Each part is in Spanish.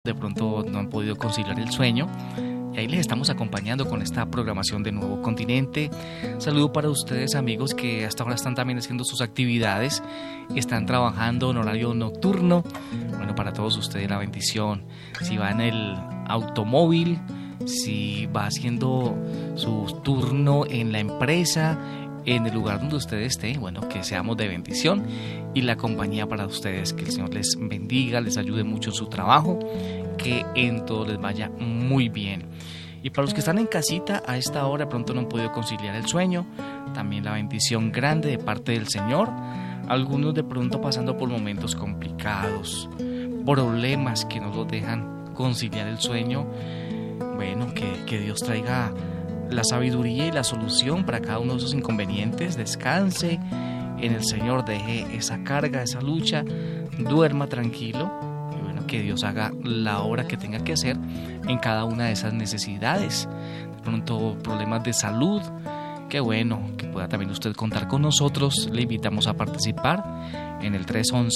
de pronto no han podido conciliar el sueño. Y ahí les estamos acompañando con esta programación de Nuevo Continente. Saludo para ustedes, amigos, que hasta ahora están también haciendo sus actividades, están trabajando en horario nocturno. Bueno, para todos ustedes la bendición. Si va en el automóvil, si va haciendo su turno en la empresa, en el lugar donde usted esté, bueno, que seamos de bendición y la compañía para ustedes. Que el Señor les bendiga, les ayude mucho en su trabajo, que en todo les vaya muy bien. Y para los que están en casita a esta hora, pronto no han podido conciliar el sueño, también la bendición grande de parte del Señor. Algunos de pronto pasando por momentos complicados, problemas que no los dejan conciliar el sueño. Bueno, que Dios traiga la sabiduría y la solución para cada uno de esos inconvenientes. Descanse en el Señor, deje esa carga, esa lucha, duerma tranquilo y bueno, que Dios haga la obra que tenga que hacer en cada una de esas necesidades. De pronto problemas de salud, qué bueno que pueda también usted contar con nosotros. Le invitamos a participar en el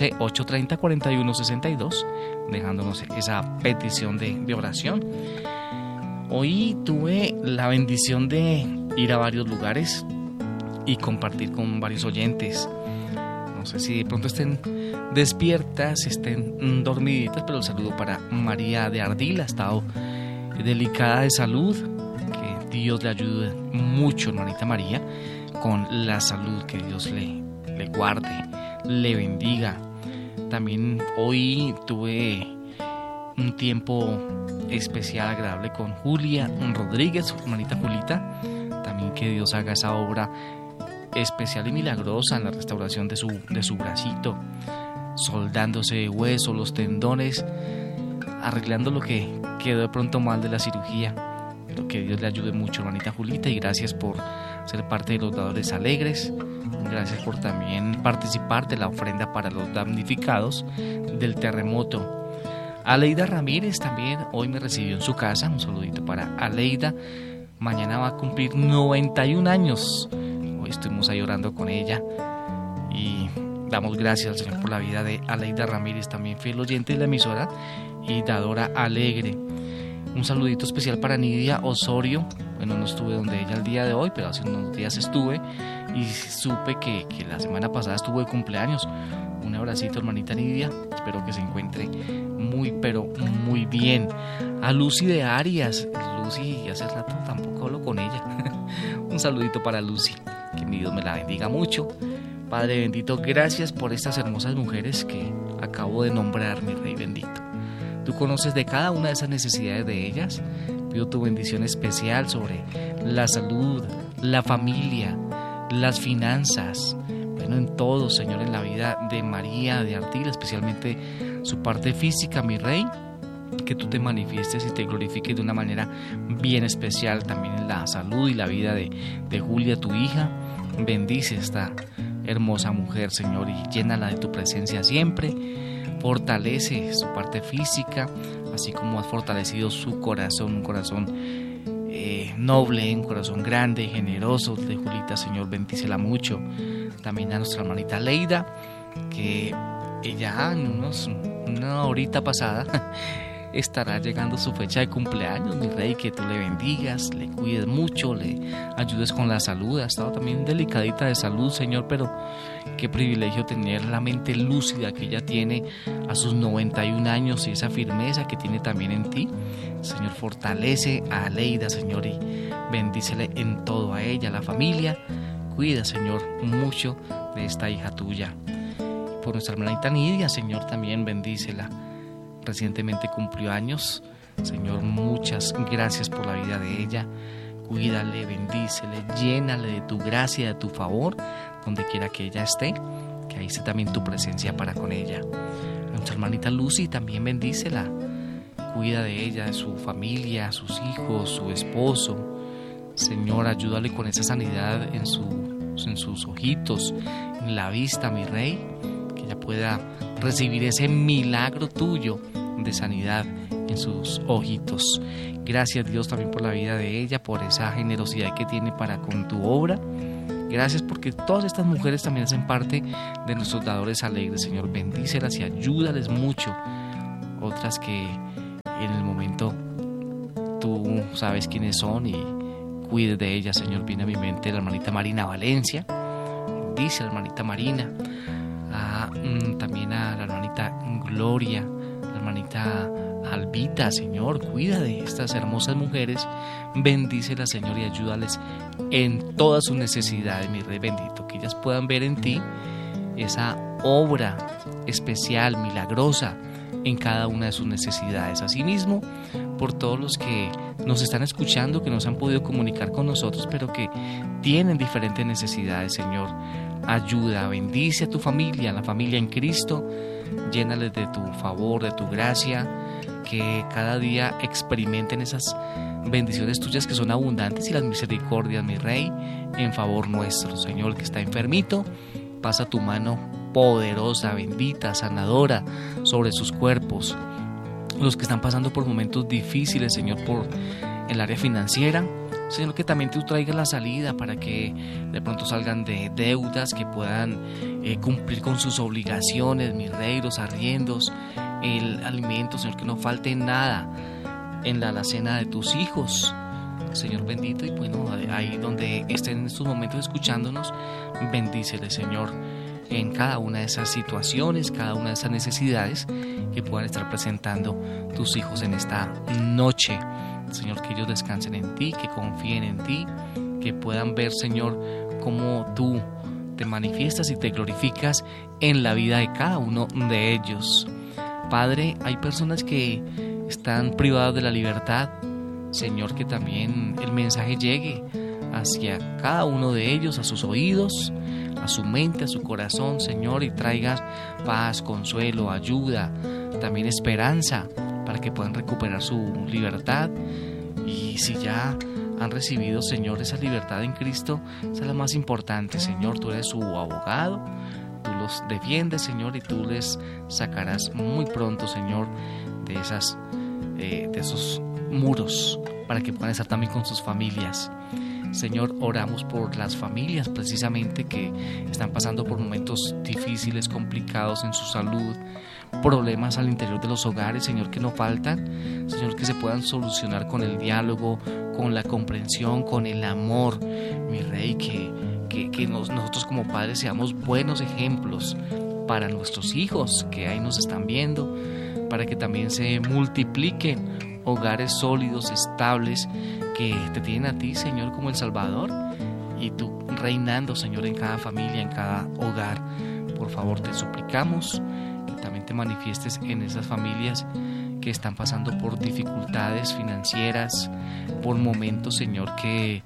311-830-4162, dejándonos esa petición de oración. Hoy tuve la bendición de ir a varios lugares y compartir con varios oyentes. No sé si de pronto estén despiertas, estén dormiditas, pero el saludo para María de Ardila. Ha estado delicada de salud. Que Dios le ayude mucho, hermanita María, con la salud. Que Dios le guarde, le bendiga. También hoy tuve un tiempo especial, agradable con Julia Rodríguez, su hermanita Julita. También que Dios haga esa obra especial y milagrosa en la restauración de su bracito, soldándose huesos, los tendones, arreglando lo que quedó de pronto mal de la cirugía. Pero que Dios le ayude mucho, hermanita Julita, y gracias por ser parte de los dadores alegres. Gracias por también participar de la ofrenda para los damnificados del terremoto. Aleida Ramírez también hoy me recibió en su casa. Un saludito para Aleida. Mañana va a cumplir 91 años. Hoy estuvimos ahí orando con ella y damos gracias al Señor por la vida de Aleida Ramírez, también fiel oyente de la emisora y dadora alegre. Un saludito especial para Nidia Osorio. Bueno, no estuve donde ella el día de hoy, pero hace unos días estuve y supe que la semana pasada estuvo de cumpleaños. Un abracito, hermanita Nidia. Espero que se encuentre muy, pero muy bien. A Lucy de Arias. Lucy, hace rato tampoco hablo con ella. Un saludito para Lucy. Que mi Dios me la bendiga mucho. Padre bendito, gracias por estas hermosas mujeres que acabo de nombrar, mi Rey bendito. Tú conoces de cada una de esas necesidades de ellas. Pido tu bendición especial sobre la salud, la familia, las finanzas. Bueno, en todo, Señor, en la vida de María de Ardila, especialmente su parte física, mi Rey, que tú te manifiestes y te glorifiques de una manera bien especial también en la salud y la vida de Julia, tu hija. Bendice esta hermosa mujer, Señor, y llénala de tu presencia siempre. Fortalece su parte física, así como has fortalecido su corazón, un corazón noble, un corazón grande y generoso de Julita, Señor, bendícela mucho. También a nuestra hermanita Leida, que ella en una horita pasada estará llegando su fecha de cumpleaños, mi Rey, que tú le bendigas, le cuides mucho, le ayudes con la salud. Ha estado también delicadita de salud, Señor, pero qué privilegio tener la mente lúcida que ella tiene a sus 91 años y esa firmeza que tiene también en ti. Señor, fortalece a Leida, Señor, y bendícele en todo a ella, a la familia. Cuida, Señor, mucho de esta hija tuya. Por nuestra hermanita Nidia, Señor, también bendícela. Recientemente cumplió años. Señor, muchas gracias por la vida de ella. Cuídale, bendícele, llénale de tu gracia, de tu favor, donde quiera que ella esté, que ahí esté también tu presencia para con ella. A nuestra hermanita Lucy también bendícela. Cuida de ella, de su familia, sus hijos, su esposo. Señor, ayúdale con esa sanidad en sus ojitos, en la vista, mi Rey, que ella pueda recibir ese milagro tuyo de sanidad en sus ojitos. Gracias, Dios, también por la vida de ella, por esa generosidad que tiene para con tu obra. Gracias porque todas estas mujeres también hacen parte de nuestros dadores alegres. Señor, bendícelas y ayúdales mucho. Otras que y en el momento tú sabes quiénes son y cuides de ellas, Señor. Viene a mi mente la hermanita Marina Valencia, dice la hermanita Marina, también a la hermanita Gloria, la hermanita Albita, Señor, cuida de estas hermosas mujeres, bendícelas, Señor, y ayúdales en todas sus necesidades, mi Rey bendito, que ellas puedan ver en ti esa obra especial, milagrosa, en cada una de sus necesidades. Asimismo, por todos los que nos están escuchando, que no se han podido comunicar con nosotros, pero que tienen diferentes necesidades, Señor, ayuda, bendice a tu familia, la familia en Cristo, llénales de tu favor, de tu gracia, que cada día experimenten esas bendiciones tuyas que son abundantes y las misericordias, mi Rey, en favor nuestro. Señor, que está enfermito, pasa tu mano poderosa, bendita, sanadora sobre sus cuerpos. Los que están pasando por momentos difíciles, Señor, por el área financiera, Señor, que también tú traigas la salida para que de pronto salgan de deudas, que puedan cumplir con sus obligaciones, mi Rey, los arriendos, el alimento, Señor, que no falte nada en la alacena de tus hijos, Señor bendito. Y bueno, ahí donde estén en estos momentos escuchándonos, bendíceles, Señor, en cada una de esas situaciones, cada una de esas necesidades que puedan estar presentando tus hijos en esta noche. Señor, que ellos descansen en ti, que confíen en ti, que puedan ver, Señor, cómo tú te manifiestas y te glorificas en la vida de cada uno de ellos. Padre, hay personas que están privadas de la libertad. Señor, que también el mensaje llegue hacia cada uno de ellos, a sus oídos, a su mente, a su corazón, Señor, y traigas paz, consuelo, ayuda, también esperanza, para que puedan recuperar su libertad. Y si ya han recibido, Señor, esa libertad en Cristo, esa es la más importante, Señor. Tú eres su abogado, tú los defiendes, Señor, y tú les sacarás muy pronto, Señor, de esos muros, para que puedan estar también con sus familias. Señor, oramos por las familias precisamente que están pasando por momentos difíciles, complicados en su salud, problemas al interior de los hogares, Señor, que no faltan, Señor, que se puedan solucionar con el diálogo, con la comprensión, con el amor, mi Rey, que nosotros como padres seamos buenos ejemplos para nuestros hijos que ahí nos están viendo, para que también se multipliquen hogares sólidos, estables, que te tienen a ti, Señor, como el Salvador, y tú reinando, Señor, en cada familia, en cada hogar. Por favor, te suplicamos que también te manifiestes en esas familias que están pasando por dificultades financieras, por momentos, Señor, que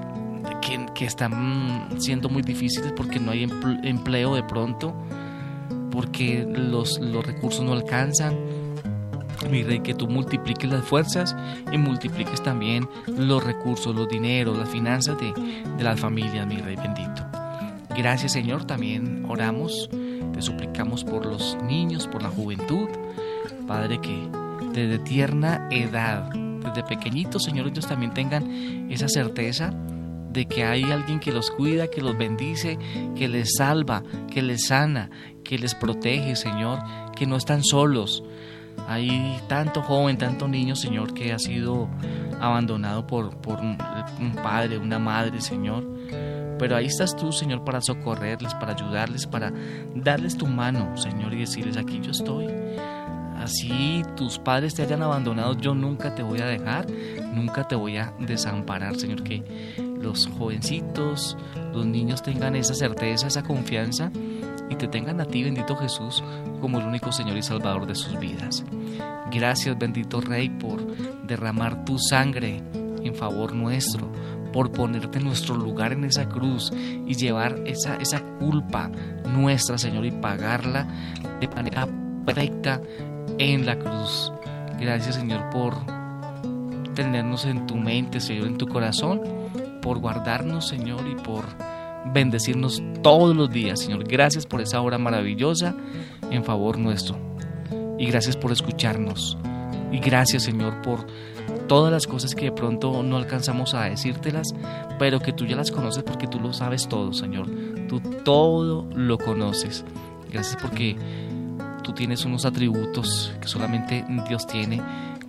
están siendo muy difíciles porque no hay empleo de pronto, porque los recursos no alcanzan. Mi Rey, que tú multipliques las fuerzas y multipliques también los recursos, los dineros, las finanzas de las familias, mi Rey bendito. Gracias, Señor. También oramos, te suplicamos por los niños, por la juventud, Padre, que desde tierna edad, desde pequeñitos, Señor, ellos también tengan esa certeza de que hay alguien que los cuida, que los bendice, que les salva, que les sana, que les protege, Señor, que no están solos. Hay tanto joven, tanto niño, Señor, que ha sido abandonado por un padre, una madre, Señor. Pero ahí estás tú, Señor, para socorrerles, para ayudarles, para darles tu mano, Señor, y decirles: aquí yo estoy. Así tus padres te hayan abandonado, yo nunca te voy a dejar, nunca te voy a desamparar, Señor. Que los jovencitos, los niños tengan esa certeza, esa confianza, y te tengan a ti, bendito Jesús, como el único Señor y Salvador de sus vidas. Gracias, bendito Rey, por derramar tu sangre en favor nuestro, por ponerte en nuestro lugar en esa cruz y llevar esa culpa nuestra, Señor, y pagarla de manera perfecta en la cruz. Gracias, Señor, por tenernos en tu mente, Señor, en tu corazón, por guardarnos, Señor, y por bendecirnos todos los días, Señor. Gracias por esa obra maravillosa en favor nuestro, y gracias por escucharnos, y gracias, Señor, por todas las cosas que de pronto no alcanzamos a decírtelas, pero que tú ya las conoces, porque tú lo sabes todo, Señor. Tú todo lo conoces. Gracias porque tú tienes unos atributos que solamente Dios tiene,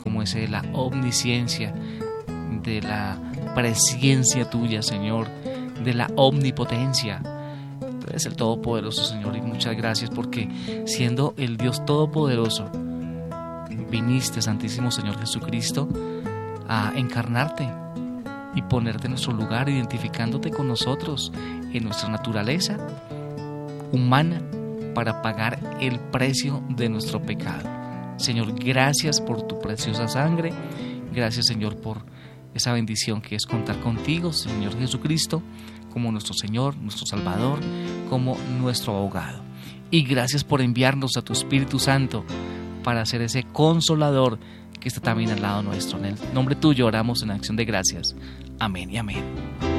como ese de la omnisciencia, de la presciencia tuya, Señor, de la omnipotencia. Tú eres el Todopoderoso, Señor, y muchas gracias porque siendo el Dios Todopoderoso, viniste, Santísimo Señor Jesucristo, a encarnarte y ponerte en nuestro lugar, identificándote con nosotros en nuestra naturaleza humana para pagar el precio de nuestro pecado. Señor, gracias por tu preciosa sangre. Gracias, Señor, por esa bendición que es contar contigo, Señor Jesucristo, como nuestro Señor, nuestro Salvador, como nuestro abogado. Y gracias por enviarnos a tu Espíritu Santo para ser ese consolador que está también al lado nuestro. En el nombre tuyo oramos en acción de gracias. Amén y amén.